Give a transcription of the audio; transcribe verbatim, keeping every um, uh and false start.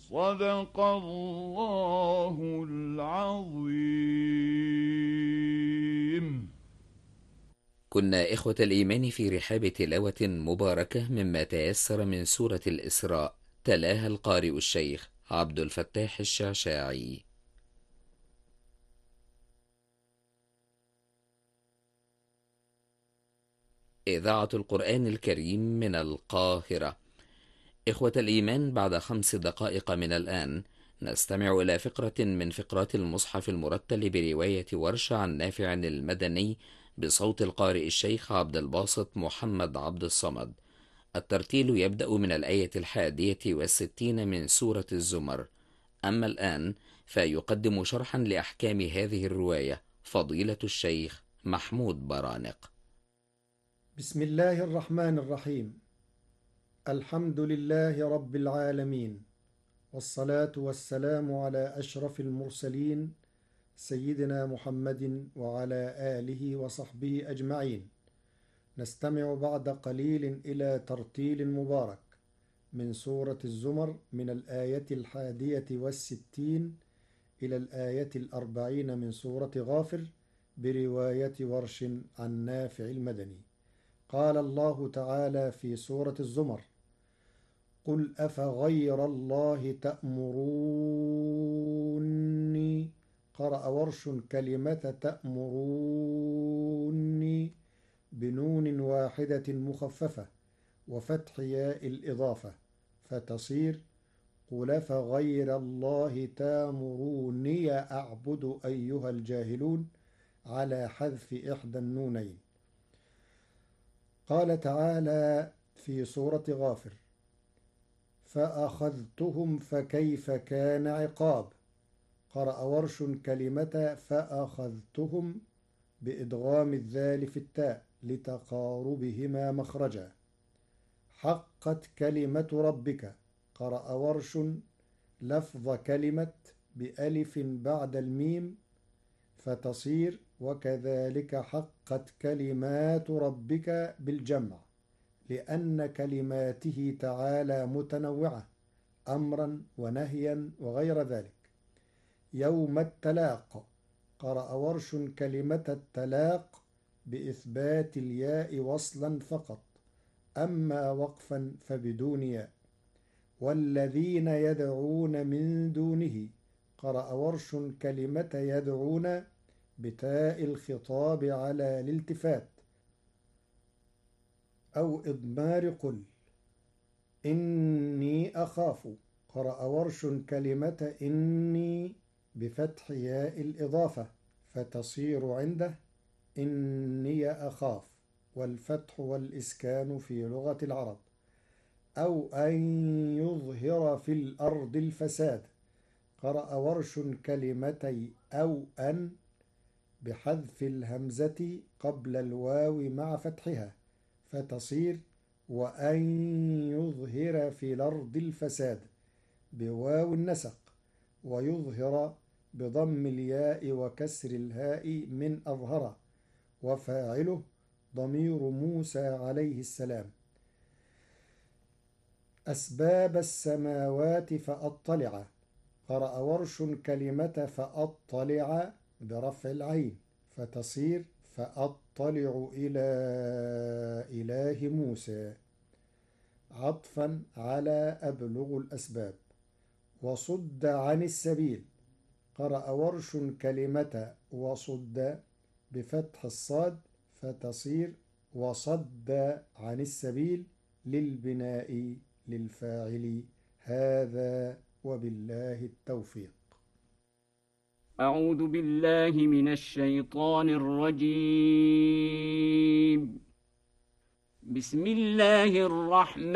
صدق الله العظيم. كنا إخوة الإيمان في رحاب تلاوة مباركة مما تيسر من سورة الإسراء، تلاها القارئ الشيخ عبد الفتاح الشعشاعي. إذاعة القرآن الكريم من القاهرة. إخوة الإيمان، بعد خمس دقائق من الآن نستمع إلى فقرة من فقرات المصحف المرتل برواية ورش عن نافع المدني بصوت القارئ الشيخ عبد الباسط محمد عبد الصمد. الترتيل يبدأ من الآية الحادية والستين من سورة الزمر. أما الآن فيقدم شرحا لأحكام هذه الرواية فضيلة الشيخ محمود برانق. بسم الله الرحمن الرحيم. الحمد لله رب العالمين، والصلاة والسلام على أشرف المرسلين سيدنا محمد وعلى آله وصحبه أجمعين. نستمع بعد قليل إلى ترتيل مبارك من سورة الزمر من الآية الحادية والستين إلى الآية الأربعين من سورة غافر برواية ورش عن نافع المدني. قال الله تعالى في سورة الزمر: قل أفغير الله تأمروني. قرأ ورش كلمة تأمروني بنون واحدة مخففة وفتح ياء الإضافة فتصير قل أفغير الله تأمروني أعبد أيها الجاهلون على حذف إحدى النونين. قال تعالى في سورة غافر: فأخذتهم فكيف كان عقاب. قرأ ورش كلمة فأخذتهم بإدغام الذال في التاء لتقاربهما مخرجا. حقت كلمة ربك. قرأ ورش لفظ كلمة بألف بعد الميم فتصير وكذلك حقت كلمات ربك بالجمع، لأن كلماته تعالى متنوعة أمرا ونهيا وغير ذلك. يوم التلاق. قرأ ورش كلمة التلاق بإثبات الياء وصلا فقط، أما وقفا فبدون ياء. والذين يدعون من دونه. قرأ ورش كلمة يدعون بتاء الخطاب على الالتفات أو إضمار قل إني أخاف. قرأ ورش كلمة إني بفتح ياء الإضافة فتصير عنده إني أخاف، والفتح والإسكان في لغة العرب. أو أن يظهر في الأرض الفساد. قرأ ورش كلمتي أو أن بحذف الهمزة قبل الواو مع فتحها فتصير وأن يظهر في الأرض الفساد بواو النسق، ويظهر بضم الياء وكسر الهاء من أظهر، وفاعله ضمير موسى عليه السلام. أسباب السماوات فأطلع. قرأ ورش كلمة فأطلع برفع العين فتصير فأطلع إلى إله موسى، عطفا على أبلغ الأسباب. وصد عن السبيل. قرأ ورش كلمة وصد بفتح الصاد فتصير وصد عن السبيل للبناء للفاعل. هذا وبالله التوفيق. أعوذ بالله من الشيطان الرجيم. بسم الله الرحمن